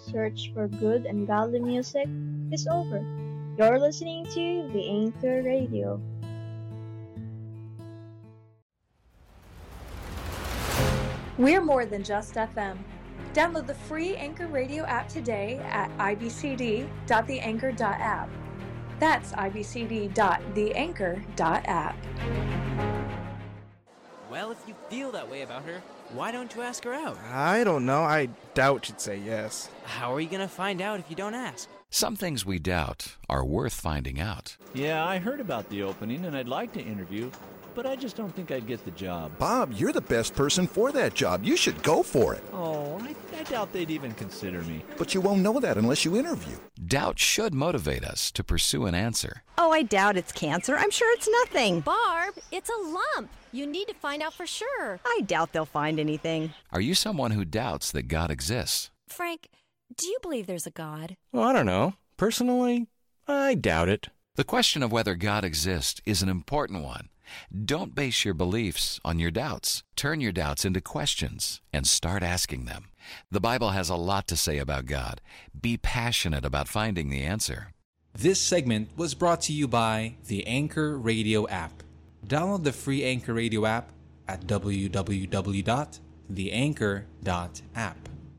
search for good and godly music is over. You're listening to the Anchor Radio. We're more than just FM. Download the free Anchor Radio app today at ibcd.theanchor.app. That's ibcd.theanchor.app. Well, if you feel that way about her, why don't you ask her out? I don't know. I doubt she'd say yes. How are you going to find out if you don't ask? Some things we doubt are worth finding out. Yeah, I heard about the opening and I'd like to interview, but I just don't think I'd get the job. Bob, you're the best person for that job. You should go for it. Oh, I doubt they'd even consider me. But you won't know that unless you interview. Doubt should motivate us to pursue an answer. Oh, I doubt it's cancer. I'm sure it's nothing. Barb, it's a lump. You need to find out for sure. I doubt they'll find anything. Are you someone who doubts that God exists? Frank, do you believe there's a God? Well, I don't know. Personally, I doubt it. The question of whether God exists is an important one. Don't base your beliefs on your doubts. Turn your doubts into questions and start asking them. The Bible has a lot to say about God. Be passionate about finding the answer. This segment was brought to you by the Anchor Radio app. Download the free Anchor Radio app at www.theanchor.app.